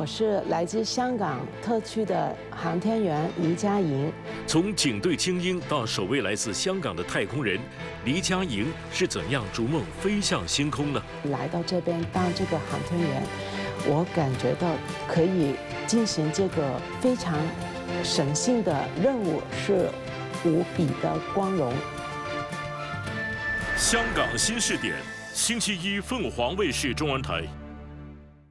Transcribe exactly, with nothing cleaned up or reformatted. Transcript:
我是来自香港特区的航天员黎佳莹。 从警队精英到首位来自香港的太空人，黎佳莹是怎样逐梦飞向星空呢？ 来到这边当这个航天员，我感觉到可以进行这个非常神性的任务，是无比的光荣。 香港新视点，星期一凤凰卫视中文台。